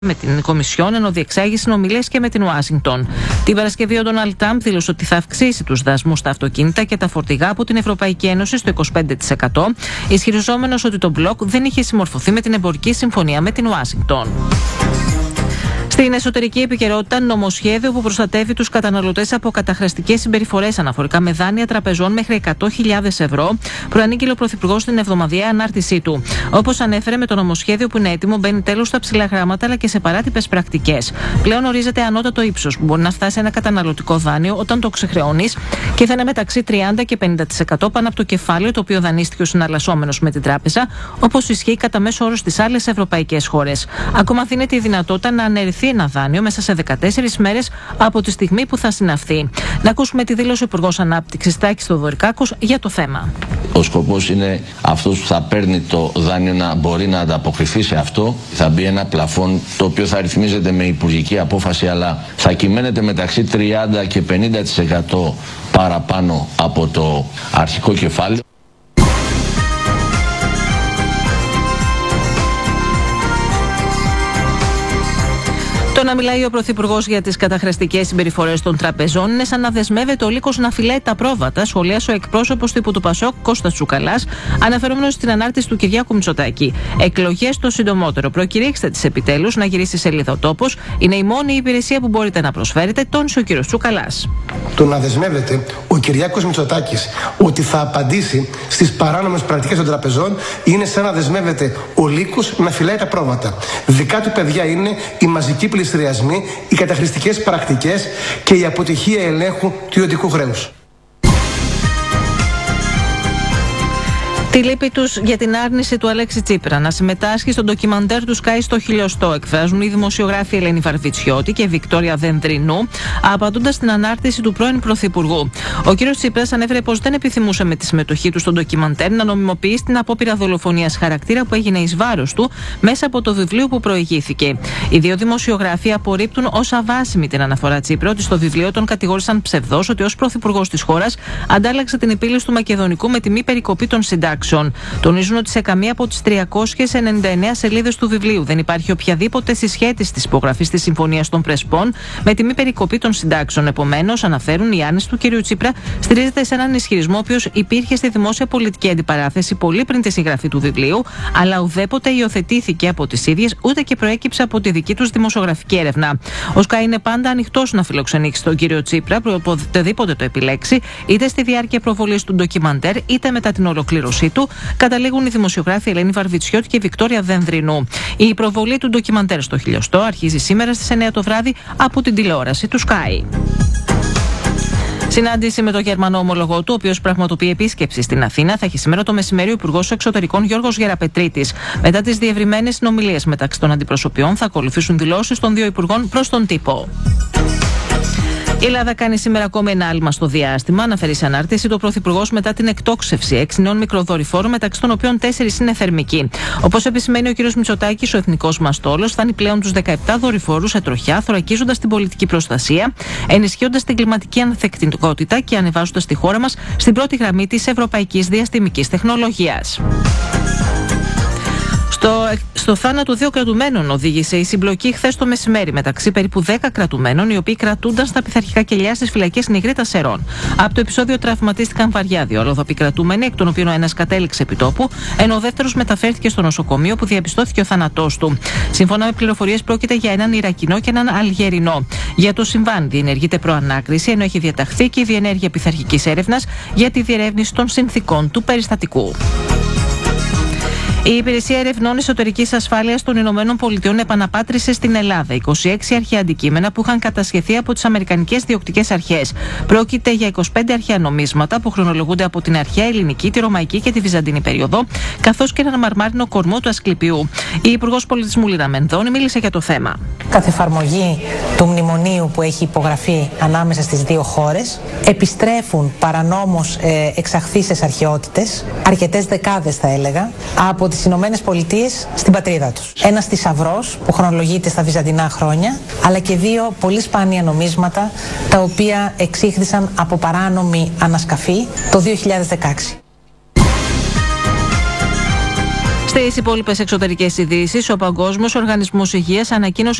με την Κομισιόν, ενώ διεξάγει συνομιλίες και με την Ουάσιγκτον. Την Παρασκευή, ο Ντόναλντ Τραμπ δήλωσε ότι θα αυξήσει τους δασμούς στα αυτοκίνητα και τα φορτηγά από την Ευρωπαϊκή Ένωση στο 25%, ισχυριζόμενος ότι το μπλοκ δεν είχε συμμορφωθεί με την εμπορική συμφωνία με την Ουάσιγκτον. Στην εσωτερική επικαιρότητα, νομοσχέδιο που προστατεύει τους καταναλωτές από καταχρηστικές συμπεριφορές αναφορικά με δάνεια τραπεζών μέχρι 100.000 ευρώ, προανήγγειλε ο Πρωθυπουργός στην εβδομαδιαία ανάρτησή του. Όπως ανέφερε, με το νομοσχέδιο που είναι έτοιμο, μπαίνει τέλος στα ψηλά γράμματα αλλά και σε παράτυπες πρακτικές. Πλέον ορίζεται ανώτατο ύψος που μπορεί να φτάσει ένα καταναλωτικό δάνειο όταν το ξεχρεώνεις και θα είναι μεταξύ 30% και 50% πάνω από το κεφάλαιο το οποίο δανείστηκε ο συναλλασσόμενος με την τράπεζα, όπως ισχύει κατά μέσο όρο στις άλλες ευρωπαϊκές χώρες. Ακόμα δίνεται η δυνατότητα να αναιρεθεί ένα δάνειο μέσα σε 14 μέρες από τη στιγμή που θα συναυθεί. Να ακούσουμε τη δήλωση ο Υπουργός Ανάπτυξης Τάκης Θεοδωρικάκος για το θέμα. Ο σκοπός είναι αυτός που θα παίρνει το δάνειο να μπορεί να ανταποκριθεί σε αυτό. Θα μπει ένα πλαφόν το οποίο θα ρυθμίζεται με υπουργική απόφαση, αλλά θα κυμαίνεται μεταξύ 30 και 50% παραπάνω από το αρχικό κεφάλαιο. Το να μιλάει ο Πρωθυπουργός για τις καταχρηστικές συμπεριφορές των τραπεζών είναι σαν να δεσμεύεται ο λύκος να φυλάει τα πρόβατα, σχολίασε ο εκπρόσωπος του ΠΑΣΟΚ Κώστας Τσουκαλάς, αναφερόμενος στην ανάρτηση του Κυριάκου Μητσοτάκη. Εκλογές το συντομότερο. Προκηρύξτε τις επιτέλους, να γυρίσει σελίδα ο τόπος. Είναι η μόνη υπηρεσία που μπορείτε να προσφέρετε, τόνισε ο κ. Τσουκαλάς. Το να δεσμεύεται ο Κυριάκος Μητσοτάκης ότι θα απαντήσει στις παράνομες πρακτικές των τραπεζών είναι σαν να δεσμεύεται ο λύκος να φυλάει τα πρόβατα. Δικά του παιδιά είναι η μαζική πληστηριασμοί, οι καταχρηστικές πρακτικές και η αποτυχία ελέγχου του ιδιωτικού χρέους. Τη λύπη τους για την άρνηση του Αλέξη Τσίπρα να συμμετάσχει στο ντοκιμαντέρ του Sky στο Χιλιοστό εκφράζουν οι δημοσιογράφοι Ελένη Βαρβιτσιώτη και Βικτόρια Δενδρινού, απαντώντας στην ανάρτηση του πρώην Πρωθυπουργού. Ο κ. Τσίπρας ανέφερε πως δεν επιθυμούσε με τη συμμετοχή του στο ντοκιμαντέρ να νομιμοποιήσει την απόπειρα δολοφονίας χαρακτήρα που έγινε εις βάρος του μέσα από το βιβλίο που προηγήθηκε. Οι δύο δημοσιογράφοι απορρίπτουν ως αβάσιμη την αναφορά Τσίπρα ότι στο βιβλίο τον κατηγόρησαν ψευδώς ότι ως πρωθυπουργός της χώρας αντάλλαξε την επίλυση του Μακεδονικού με τη μη περικοπή των συντάξεων. Τονίζουν ότι σε καμία από τις 399 σελίδες του βιβλίου δεν υπάρχει οποιαδήποτε συσχέτιση της υπογραφής της Συμφωνίας των Πρεσπών με τη μη περικοπή των συντάξεων. Επομένως, αναφέρουν, η άρνηση του κ. Τσίπρα στηρίζεται σε έναν ισχυρισμό ο οποίος υπήρχε στη δημόσια πολιτική αντιπαράθεση πολύ πριν τη συγγραφή του βιβλίου, αλλά ουδέποτε υιοθετήθηκε από τις ίδιες ούτε και προέκυψε από τη δική τους δημοσιογραφική έρευνα. Ο ΣΚΑ είναι πάντα ανοιχτός να φιλοξενήσει τον κ. Τσίπρα, οποτεδήποτε το επιλέξει, είτε στη διάρκεια προβολής του ντοκιμαντέρ, είτε μετά την ολοκλήρωσή του, καταλήγουν οι δημοσιογράφοι Ελένη Βαρβιτσιώτη και Βικτόρια Δενδρινού. Η προβολή του ντοκιμαντέρ στο Χιλιοστό αρχίζει σήμερα στις 9 το βράδυ από την τηλεόραση του Sky. Συνάντηση με τον Γερμανό ομολογό του, ο οποίος πραγματοποιεί επίσκεψη στην Αθήνα, θα έχει σήμερα το μεσημέρι ο Υπουργός Εξωτερικών Γιώργος Γεραπετρίτης. Μετά τις διευρυμένες συνομιλίες μεταξύ των αντιπροσωπιών, θα ακολουθήσουν δηλώσεις των δύο υπουργών προς τον τύπο. Η Ελλάδα κάνει σήμερα ακόμη ένα άλμα στο διάστημα, αναφέρει σε ανάρτηση το Πρωθυπουργός μετά την εκτόξευση 6 νέων μικροδορυφόρων, μεταξύ των οποίων 4 είναι θερμικοί. Όπως επισημαίνει ο κ. Μητσοτάκης, ο εθνικός μας στόλος φτάνει πλέον τους 17 δορυφόρους σε τροχιά, θωρακίζοντας την πολιτική προστασία, ενισχύοντας την κλιματική ανθεκτικότητα και ανεβάζοντας τη χώρα μας στην πρώτη γραμμή της ευρωπαϊκής διαστημικής τεχνολογίας. Στο θάνατο 2 κρατουμένων οδήγησε η συμπλοκή χθες το μεσημέρι μεταξύ περίπου 10 κρατουμένων, οι οποίοι κρατούνταν στα πειθαρχικά κελιά στις φυλακές Νιγρίτας Σερών. Από το επεισόδιο τραυματίστηκαν βαριά 2 αλλοδαποί κρατούμενοι, εκ των οποίων ο ένας κατέληξε επί τόπου, ενώ ο δεύτερος μεταφέρθηκε στο νοσοκομείο που διαπιστώθηκε ο θάνατός του. Σύμφωνα με πληροφορίες, πρόκειται για έναν Ιρακινό και έναν Αλγερινό. Για το συμβάν διενεργείται προανάκριση, ενώ έχει διαταχθεί και η διενέργεια πειθαρχικής έρευνας για τη διερεύνηση των συνθηκών του περιστατικού. Η Υπηρεσία Ερευνών Εσωτερικής Ασφάλειας των Ηνωμένων Πολιτειών επαναπάτρισε στην Ελλάδα 26 αρχαία αντικείμενα που είχαν κατασχεθεί από τις Αμερικανικές διοκτικές αρχές. Πρόκειται για 25 αρχαία νομίσματα που χρονολογούνται από την αρχαία ελληνική, τη ρωμαϊκή και τη βυζαντινή περίοδο, καθώς και έναν μαρμάρινο κορμό του Ασκληπιού. Η Υπουργός Πολιτισμού Λίνα Μενδώνη μίλησε για το θέμα. Καθ' εφαρμογή του μνημονίου που έχει υπογραφεί ανάμεσα στις δύο χώρες, επιστρέφουν παρανόμως εξαχθήσεις αρχαιότητες, αρκετές δεκάδες θα έλεγα, από τις Ηνωμένες Πολιτείες στην πατρίδα τους. Ένας θησαυρός που χρονολογείται στα βυζαντινά χρόνια, αλλά και 2 πολύ σπάνια νομίσματα τα οποία εξήχθησαν από παράνομη ανασκαφή το 2016. Στις υπόλοιπες εξωτερικές ειδήσεις, ο Παγκόσμιος Οργανισμός Υγείας ανακοίνωσε